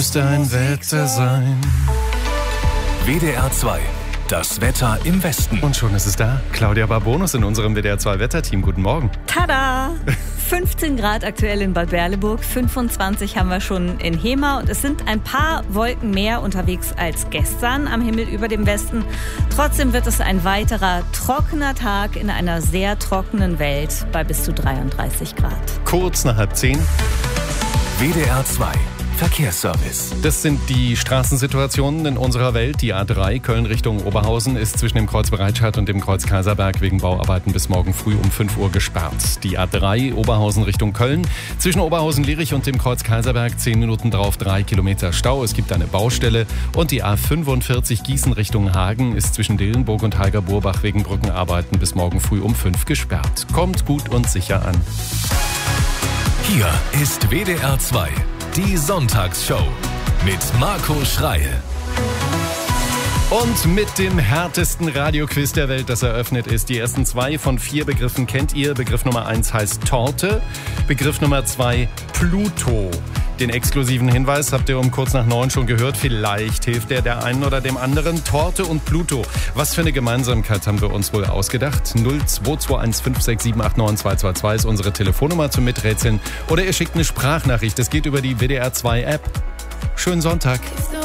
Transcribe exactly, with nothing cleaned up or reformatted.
Müsste ein Wetter sein. W D R zwei, das Wetter im Westen. Und schon ist es da. Claudia Barbonus in unserem W D R zwei Wetterteam. Guten Morgen. Tada! fünfzehn Grad aktuell in Bad Berleburg, fünfundzwanzig haben wir schon in Hemer und es sind ein paar Wolken mehr unterwegs als gestern am Himmel über dem Westen. Trotzdem wird es ein weiterer trockener Tag in einer sehr trockenen Welt bei bis zu dreiunddreißig Grad. Kurz nach halb zehn. W D R zwei Verkehrsservice. Das sind die Straßensituationen in unserer Welt. Die A drei Köln Richtung Oberhausen ist zwischen dem Kreuz Bereitstadt und dem Kreuz Kaiserberg wegen Bauarbeiten bis morgen früh um fünf Uhr gesperrt. Die A drei Oberhausen Richtung Köln zwischen Oberhausen-Lierich und dem Kreuz Kaiserberg zehn Minuten drauf drei Kilometer Stau. Es gibt eine Baustelle. Und die A fünfundvierzig Gießen Richtung Hagen ist zwischen Dillenburg und Heiger-Burbach wegen Brückenarbeiten bis morgen früh um fünf gesperrt. Kommt gut und sicher an. Hier ist W D R zwei. Die Sonntagsshow mit Marco Schreil. Und mit dem härtesten Radioquiz der Welt, das eröffnet ist. Die ersten zwei von vier Begriffen kennt ihr. Begriff Nummer eins heißt Torte. Begriff Nummer zwei Pluto. Den exklusiven Hinweis habt ihr um kurz nach neun schon gehört. Vielleicht hilft der der einen oder dem anderen. Torte und Pluto. Was für eine Gemeinsamkeit haben wir uns wohl ausgedacht? null zwei zwei eins fünf sechs sieben acht neun zwei zwei zwei ist unsere Telefonnummer zum Miträtseln. Oder ihr schickt eine Sprachnachricht. Das geht über die W D R zwei App. Schönen Sonntag.